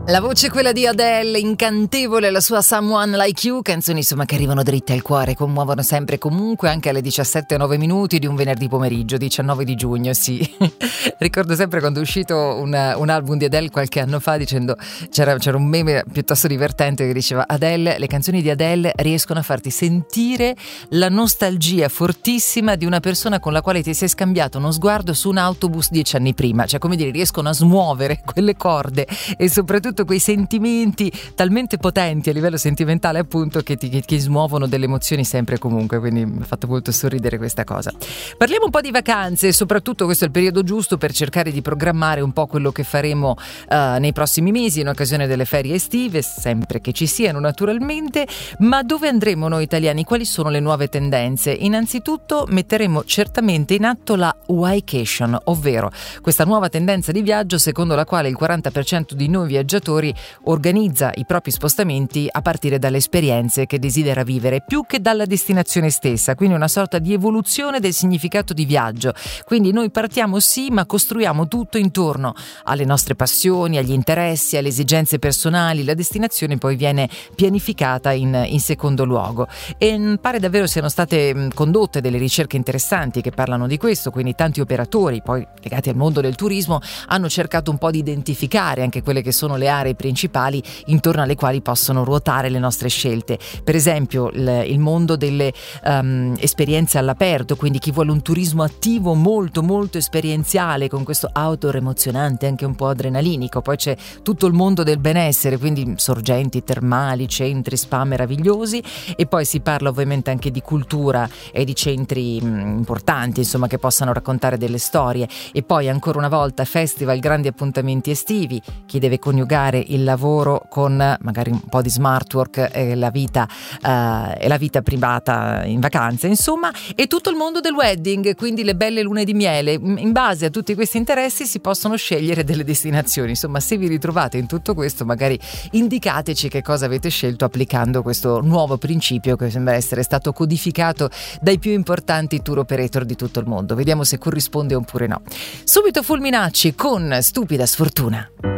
La voce è quella di Adele, incantevole la sua Someone Like You, canzoni insomma che arrivano dritte al cuore, commuovono sempre e comunque, anche alle 17:09 di un venerdì pomeriggio, 19 di giugno, sì. Ricordo sempre quando è uscito un album di Adele qualche anno fa, dicendo c'era un meme piuttosto divertente che diceva: Adele, le canzoni di Adele riescono a farti sentire la nostalgia fortissima di una persona con la quale ti sei scambiato uno sguardo su un autobus 10 anni prima, cioè come dire, riescono a smuovere quelle corde e soprattutto quei sentimenti talmente potenti a livello sentimentale, appunto, che smuovono delle emozioni sempre e comunque, quindi mi ha fatto molto sorridere questa cosa. Parliamo un po' di vacanze, soprattutto questo è il periodo giusto per cercare di programmare un po' quello che faremo nei prossimi mesi in occasione delle ferie estive, sempre che ci siano naturalmente. Ma dove andremo noi italiani? Quali sono le nuove tendenze? Innanzitutto metteremo certamente in atto la Whycation, ovvero questa nuova tendenza di viaggio secondo la quale il 40% di noi viaggiatori organizza i propri spostamenti a partire dalle esperienze che desidera vivere più che dalla destinazione stessa, quindi una sorta di evoluzione del significato di viaggio. Quindi noi partiamo sì, ma costruiamo tutto intorno alle nostre passioni, agli interessi, alle esigenze personali. La destinazione poi viene pianificata in secondo luogo, e pare davvero siano state condotte delle ricerche interessanti che parlano di questo, quindi tanti operatori poi legati al mondo del turismo hanno cercato un po' di identificare anche quelle che sono le aree principali intorno alle quali possono ruotare le nostre scelte. Per esempio il mondo delle esperienze all'aperto, quindi chi vuole un turismo attivo molto molto esperienziale con questo outdoor emozionante, anche un po' adrenalinico. Poi c'è tutto il mondo del benessere, quindi sorgenti termali, centri spa meravigliosi, e poi si parla ovviamente anche di cultura e di centri importanti, insomma, che possano raccontare delle storie. E poi ancora una volta festival, grandi appuntamenti estivi, chi deve coniugare il lavoro con magari un po' di smart work e la vita privata in vacanza, insomma, e tutto il mondo del wedding, quindi le belle lune di miele. In base a tutti questi interessi si possono scegliere delle destinazioni. Insomma, se vi ritrovate in tutto questo, magari indicateci che cosa avete scelto applicando questo nuovo principio che sembra essere stato codificato dai più importanti tour operator di tutto il mondo. Vediamo se corrisponde oppure no. Subito Fulminacci con Stupida Sfortuna.